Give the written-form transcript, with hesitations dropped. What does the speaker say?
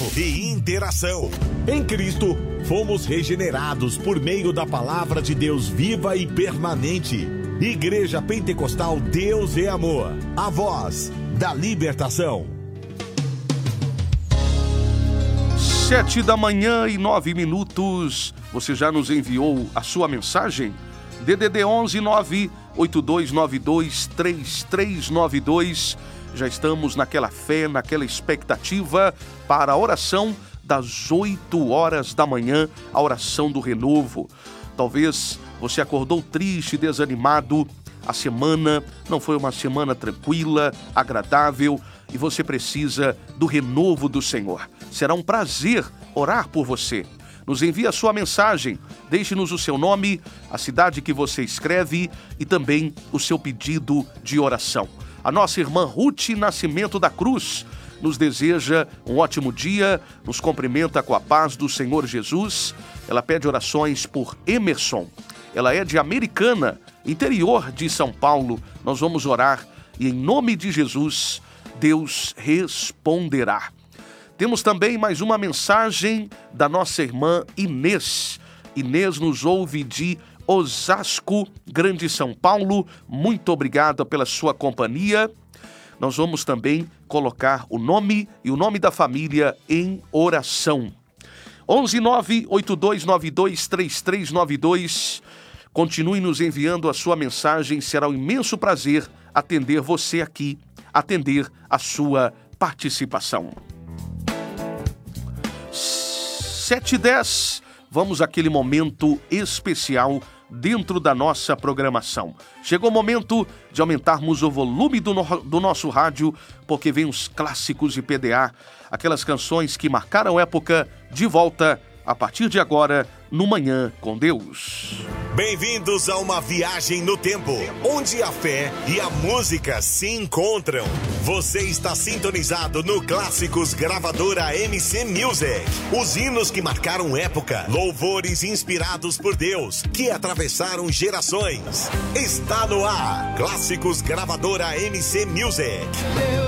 e interação. Em Cristo, fomos regenerados por meio da palavra de Deus viva e permanente. Igreja Pentecostal Deus é Amor, a voz da libertação. 7h09. Você já nos enviou a sua mensagem? DDD 11 98292 3392. Já estamos naquela fé, naquela expectativa para a oração das 8 horas da manhã, a oração do renovo. Talvez você acordou triste, desanimado. A semana não foi uma semana tranquila, agradável, e você precisa do renovo do Senhor. Será um prazer orar por você. Nos envie a sua mensagem, deixe-nos o seu nome, a cidade que você escreve e também o seu pedido de oração. A nossa irmã Ruth Nascimento da Cruz nos deseja um ótimo dia, nos cumprimenta com a paz do Senhor Jesus. Ela pede orações por Emerson. Ela é de Americana, interior de São Paulo. Nós vamos orar e em nome de Jesus, Deus responderá. Temos também mais uma mensagem da nossa irmã Inês. Inês nos ouve de Osasco, Grande São Paulo. Muito obrigada pela sua companhia. Nós vamos também colocar o nome e o nome da família em oração. 11 98292 3392. Continue nos enviando a sua mensagem. Será um imenso prazer atender você aqui, atender a sua participação. 7h10, vamos àquele momento especial dentro da nossa programação. Chegou o momento de aumentarmos o volume do nosso rádio, porque vem os clássicos de PDA, aquelas canções que marcaram época, de volta a partir de agora no Manhã com Deus. Bem-vindos a uma viagem no tempo, onde a fé e a música se encontram. Você está sintonizado no Clássicos Gravadora MC Music. Os hinos que marcaram época, louvores inspirados por Deus, que atravessaram gerações. Está no ar, Clássicos Gravadora MC Music.